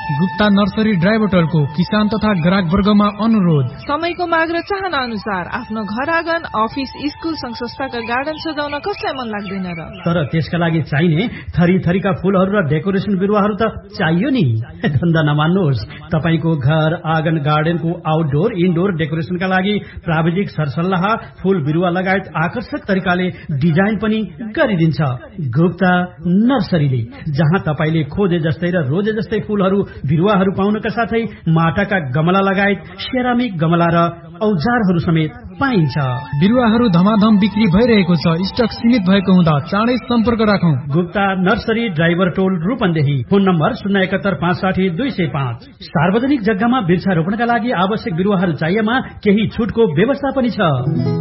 Gupta nursery ड्राइभरटलको किसान तथा ग्राहक वर्गमा अनुरोध। समयको माग र चाहना अनुसार आफ्नो घर आँगन, अफिस, स्कुल, संघ संस्थाका गार्डन सजाउन कसलाई मन लाग्दैन र? तर त्यसका लागि चाहिने थरी थरीका फूलहरू र डेकोरेसन बिरुवाहरू त चाहियो नि। धन्दा नमान्नुहोस्, तपाईको घर आँगन गार्डनको आउटडोर इनडोर डेकोरेसनका लागि प्राविधिक सरसल्लाह, फूल बिरुवा लगायत आकर्षक तरिकाले डिजाइन पनि गरिदिन्छ गुप्ता नर्सरीले, जहाँ तपाईले खोजे जस्तै र रोजे जस्तै फूलहरू बिरुवाहरू पाउनका साथै माटाका गमला लगायत सेरामिक गमला र औजारहरू समेत पाइन्छ। बिरुवाहरू धमाधम बिक्री भइरहेको छ। स्टक सीमित भएको हुँदा चाँडै सम्पर्क राखौं। गुप्ता नर्सरी ड्राइभर टोल रूपन्देही। Phone number 071560205। सार्वजनिक जग्गामा वृक्षारोपणका लागि आवश्यक बिरुवाहरू चाहिएमा केही छुटको व्यवस्था पनि छ।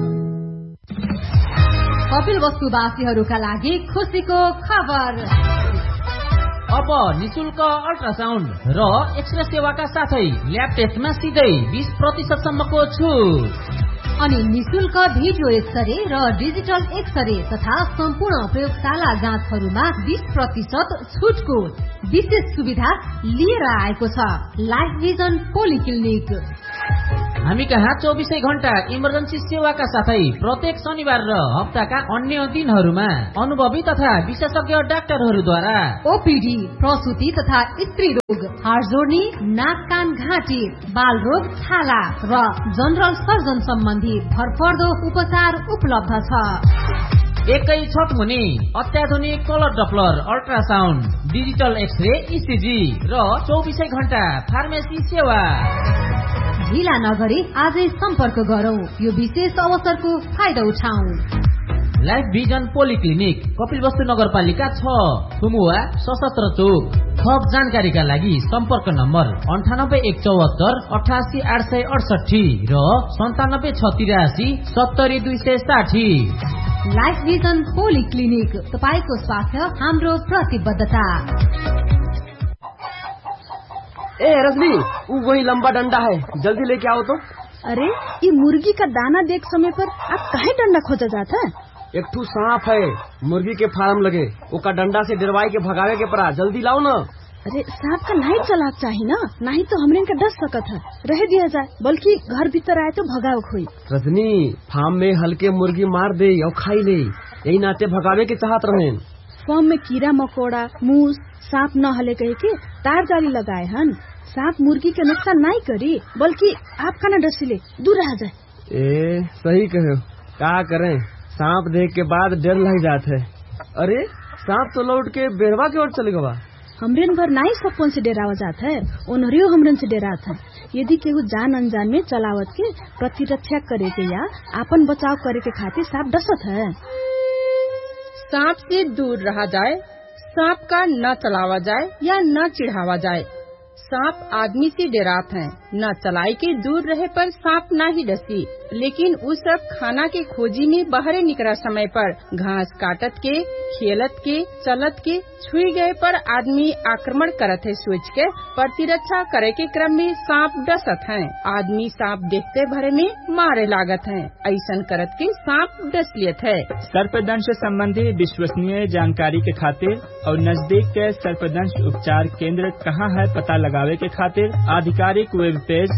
कपिल वस्तुवासीहरूका लागि खुसीको खबर। अब निशुल्क अल्ट्रासाउन्ड र एक्सरे सेवाका साथै ल्याब टेस्टमा सिधै 20% सम्मको छुट अनि निशुल्क भिडियो एक्सरे र डिजिटल एक्सरे तथा सम्पूर्ण प्रयोगशाला जाँचहरूमा 20% छुटको विशेष सुविधा लिएर आएको छ लाइफ भिजन पोलिक्लिनिक। हामी कहाँ 24 घण्टा इमर्जेन्सी सेवाका साथै प्रत्येक शनिबार र हप्ताका अन्य दिनहरूमा अनुभवी तथा विशेषज्ञ डाक्टरहरूद्वारा ओपीडी, प्रसुति तथा स्त्री रोग, हाड जोड्नी, नाक कान घाँटी, बाल रोग, छाला र जनरल सर्जन सम्बन्धी भरपर्दो उपचार उपलब्ध छ। एकै छत मुनि अत्याधुनिक colour Doppler, ultrasound, digital x-ray, ECG र 24 घण्टा फार्मेसी सेवा। ढिला नगरी आजै सम्पर्क गरौं, यो विशेष अवसरको फाइदा उठाऊ। लाइफ भिजन पोलिक्लिनिक, कपिलवस्तु नगरपालिका 6, सुमुवा, सशस्त्र चोक। थप जानकारीका लागि सम्पर्क नम्बर 9814 88868 र 9763 70260। लाइफ भिजन पोलिक्लिनिक, तपाईको स्वास्थ्य हाम्रो प्रतिबद्धता। ए रजनी, वही लंबा डंडा है, जल्दी लेके आओ तो। अरे ये मुर्गी का दाना देख समय पर आप काहे डंडा खोजा जाता है? एक ठू सांप है मुर्गी के फार्म लगे, ओका डंडा से डरवाई के भगावे के पड़ा, जल्दी लाओ ना। अरे सांप का नहीं चलाक चाहिए ना, नहीं तो हमरे इनका डस सकत है, रह दिया जाए, बल्कि घर भीतर आए तो भगाओ खोई। रजनी, फार्म में हल्के मुर्गी मार दे और खाई ले, यही नाते भगावे के चाहत रहे। फार्म में कीड़ा मकोड़ा, मूस, सांप न हले कहे के तार जाली लगाए हन। सांप मुर्गी के नुकसान नहीं करी, बल्कि आपका न डसिले दूर रह जाए। ए सही कहो, क्या करें, सांप देख के बाद डर लग जाता है। अरे सांप तो लौट के बेरवा की ओर चले गवा। हमरेन भर नहीं सपन से डेरावा जाता है, उनरियो हमरन से डेरात है। यदि केहू जान अनजान में चलावत के प्रतिरक्षा करे के या आपन बचाव करे के खातिर सांप डसत है। सांप से दूर रहा जाए, सांप का न चलावा जाए या न चिढ़ावा जाए। सांप आदमी से डरात है, न चलाई के दूर रहे पर सांप न ही डसी, लेकिन उस सब खाना के खोजी में बाहरे निकला समय पर घास काटत के, खेलत के, चलत के छुई गए पर आदमी आक्रमण करत है सोच के प्रतिरक्षा करे के क्रम में सांप डसत है। आदमी सांप देखते भरे में मारे लागत है, ऐसन करत के सांप डस लियत है। सर्पदंश संबंधी विश्वसनीय जानकारी के खातिर और नजदीक के सर्पदंश उपचार केंद्र कहाँ है पता लगावे के खातिर आधिकारिक वेब पेज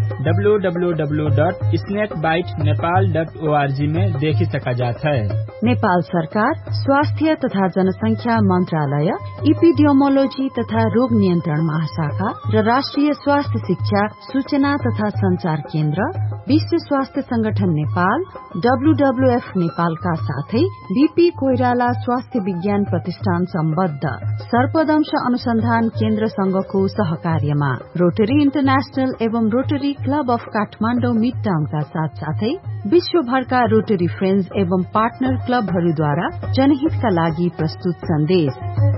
www.snakebitenepal.org में देखी सका जाता है। नेपाल सरकार स्वास्थ्य तथा जनसंख्या मंत्रालय, इपिडियोमोलोजी तथा रोग नियन्त्रण महाशाखा र राष्ट्रिय स्वास्थ्य शिक्षा सूचना तथा संचार केन्द्र, विश्व स्वास्थ्य संगठन नेपाल, WWF नेपालका साथै बीपी कोइराला स्वास्थ्य विज्ञान प्रतिष्ठान सम्बद्ध सर्पदंश अनुसन्धान केन्द्र संघको सहकार्यमा रोटरी इन्टरनेशनल एवं रोटरी क्लब अफ काठमाडौँ मिडटाउनका साथसाथै विश्वभरका रोटरी फ्रेन्ड्स एवं पार्टनर क्लबहरूद्वारा जनहितका लागि प्रस्तुत सन्देश।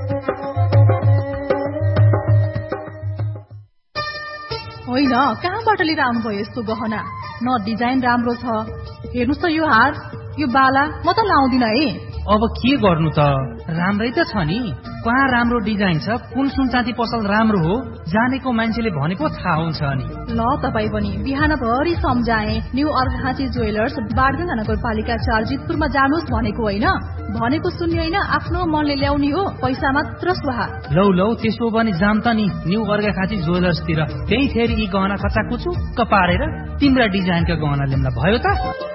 होइन, कहाँबाट लिएर आउनुभयो यस्तो गहना? न डिजाइन राम्रो छ, हेर्नुहोस् त यो हार, यो बाला म त लाउँदिन है। अब के गर्नु त, राम्रै त छ नि। कहाँ राम्रो डिजाइन छ, कुन सुनचाँदी पसल राम्रो हो, जानेको मान्छेले भनेको थाहा हुन्छ नि। ल तपाई पनि बिहानभरि सम्झाए न्यू अर्घाखाँची ज्वेलर्स बारगंगा नगरपालिका 4 जितपुरमा जानुहोस् भनेको होइन, भनेको सुन्ने होइन, आफ्नो मनले ल्याउने हो, पैसा मात्र सुहा। लौ त्यसो भने जाम त नि न्यू अर्घाखाँची ज्वेलर्सतिर, त्यही फेरि यी गहना कचाकुचुक्क पारेर तिम्रा डिजाइनका गहना ल्याउँदा भयो त।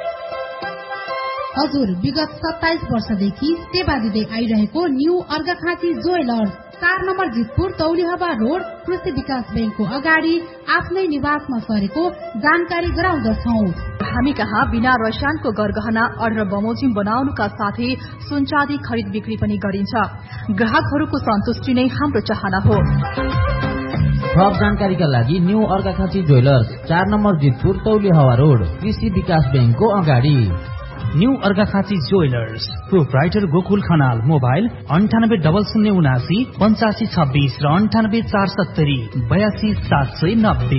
हजुर, विगत 27 वर्षदेखि सेवा दिँदै आइरहेको new Arghakhanchi jewellers 4 number Jitpur तौलिहवा road कृषि विकास बैंकको अगाडि आफ्नै निवासमा सरेको जानकारी गराउँदछौ। हामी कहाँ बिना रसायनको गरगहना अर्डर बमोजिम बनाउनुका साथै सुनचाँदी खरिद बिक्री पनि गरिन्छ। ग्राहकहरूको सन्तुष्टि नै हाम्रो चाहना हो। थप जानकारीका लागि new Arghakhanchi jewellers 4 number Jitpur तौलिहवा road कृषि विकास बैंकको अगाडि। New Arghakhanchi jewellers, proprietor Gokul Khanal, mobile 980079 8526 र 9847 82790।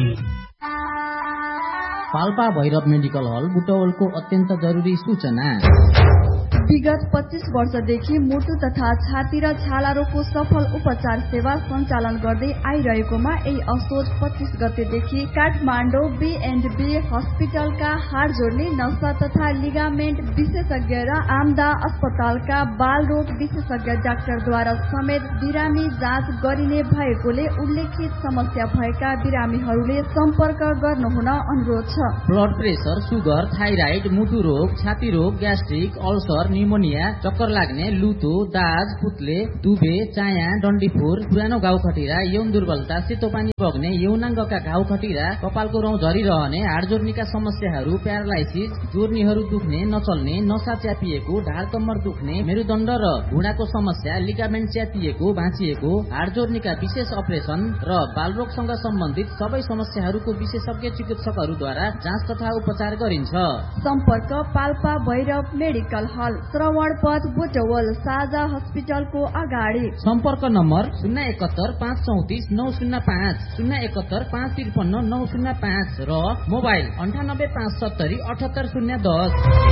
पाल्पा भैरव मेडिकल हल बुटवलको अत्यन्त जरुरी सूचना। विगत 25 वर्षदेखि मुटु तथा छाती र छाला रोगको सफल उपचार सेवा सञ्चालन गर्दै आइरहेकोमा यही असोज 25 गतेदेखि काठमाडौँ B&B हस्पिटलका हाड जोड्ने नसा तथा लिगामेन्ट विशेषज्ञ र आमदा अस्पतालका बाल रोग विशेषज्ञ डाक्टरद्वारा समेत बिरामी जाँच गरिने भएकोले उल्लेखित समस्या भएका बिरामीहरूले सम्पर्क गर्नुहुन अनुरोध छ। ब्लड प्रेसर, सुगर, थाइराइड, मुटु रोग, छाती रोग, ग्यास्ट्रिक, अल्सर, निमोनिया, चक्कर लाग्ने, लुतो, दाज, पुत्ले, दुबे, चाया, डन्डीफोर, पुरानो घाउ खटिरा, यौन दुर्बलता, सेतो पानी बग्ने, यौनाङ्गका घाउ खटिरा, कपालको रौँ झरिरहने, हाड जोड्नीका समस्याहरू, प्यारालाइसिस, जोर्नीहरू दुख्ने, नचल्ने, नसा च्यापिएको, ढाड कम्मर दुख्ने, मेरुदण्ड र घुँडाको समस्या, लिगामेन्ट च्यापिएको, भाँचिएको, हाड जोड्नीका विशेष अपरेसन र बालरोगसँग सम्बन्धित सबै समस्याहरूको विशेषज्ञ चिकित्सकहरूद्वारा जाँच तथा उपचार गरिन्छ। सम्पर्क पाल्पा भैरव मेडिकल हल, श्रवण पथ, बुटवल, साझा हस्पिटलको अगाडि। सम्पर्क नम्बर 071 534 905, 071 553 905 र मोबाइल 98 570 78010।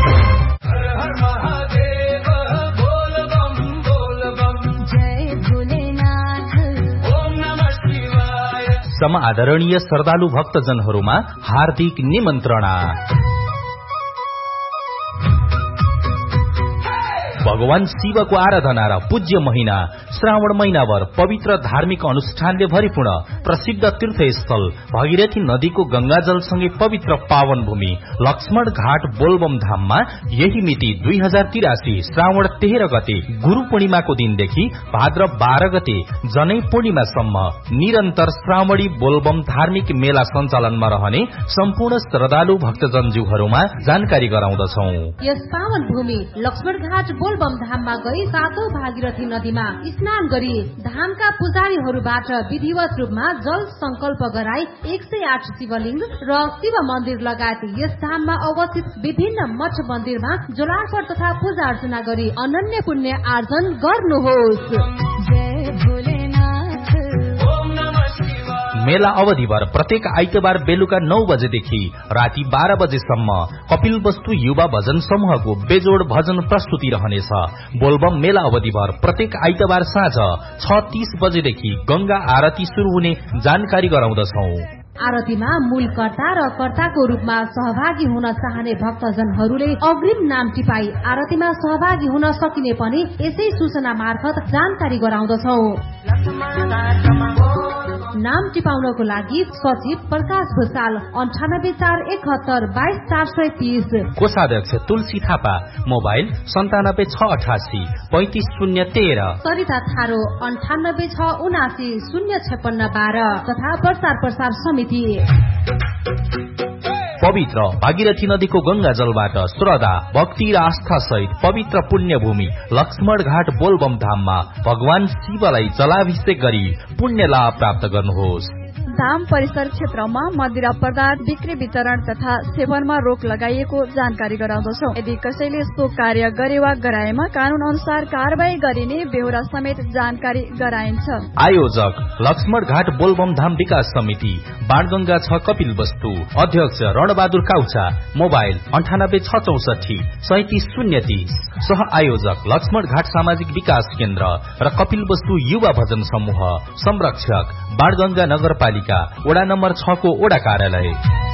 समादरणीय श्रद्धालु भक्तजनहरूमा हार्दिक निमन्त्रणा। भगवान शिवको आराधना र पूज्य महिना श्रावण महिनाभर पवित्र धार्मिक अनुष्ठानले भरिपूर्ण प्रसिद्ध तीर्थस्थल भगीरथी नदीको गंगाजलसँगै पवित्र पावन भूमि लक्ष्मण घाट बोलबम धाममा यही मिति 2083 श्रावण 13 गते गुरु पूर्णिमाको दिनदेखि भाद्र 12 गते जनै पूर्णिमासम्म निरन्तर श्रावणी बोलबम धार्मिक मेला सञ्चालनमा रहने सम्पूर्ण श्रद्धालु भक्तजनज्यूहरूमा जानकारी गराउँदछौ। यस पावन भूमि लक्ष्मण घाट बोलबम धाममा गई सातौं भागीरथी नदीमा स्नान गरी धामका पुजारीहरूबाट विधिवत रूपमा जल संकल्प गराई 108 शिवलिंग र शिव मन्दिर लगायत यस धाममा अवस्थित विभिन्न मठ मन्दिरमा जलार्पण तथा पूजा अर्चना गरी अनन्य पुण्य आर्जन गर्नुहोस्। मेला अवधिभर प्रत्येक आइतबार बेलुका 9 बजेदेखि राति 12 बजेसम्म कपिल वस्तु युवा भजन समूहको बेजोड भजन प्रस्तुति रहनेछ। बोलबम मेला अवधिभर प्रत्येक आइतबार साँझ 6:30 बजेदेखि गंगा आरती शुरू हुने जानकारी गराउँदछौ। आरतीमा मूल कर्ता र कर्ताको रूपमा सहभागी हुन चाहने भक्तजनहरूले अग्रिम नाम टिपाई आरतीमा सहभागी हुन सकिने पनि यसै सूचना मार्फत जानकारी गराउँदछौ। नाम टिपाउनको लागि सचिव प्रकाश भूषाल 9841 22430, कोषाध्यक्ष तुलसी थापा, मोबाइल 9768 35013, सरिता थारो 9869 05612 तथा प्रचार समिति। पवित्र भागीरथी नदीको गंगा जलबाट श्रद्धा भक्ति र आस्था सहित पवित्र पुण्य भूमि लक्ष्मण घाट बोलबम धाममा भगवान शिवलाई जलाभिषेक गरी पुण्य लाभ प्राप्त गर्नुहोस्। धाम परिसर क्षेत्रमा मदिरा पदार्थ बिक्री वितरण तथा सेवनमा रोक लगाइएको जानकारी गराउँदछौ। यदि कसैले सो कार्य गरे वा गराएमा कानून अनुसार कारबाही गरिने बेहोरा समेत जानकारी गराइन्छ। आयोजक लक्ष्मण घाट बोलबम धाम विकास समिति, बाणगंगा 6 कपिल वस्तु। अध्यक्ष रणबहादुर काउचा। मोबाइल 9866373030। सह आयोजक लक्ष्मण घाट सामाजिक विकास केन्द्र र कपिल वस्तु युवा भजन समूह। संरक्षक बाणगंगा नगरपालिका वडा नम्बर 6 को वडा कार्यालय।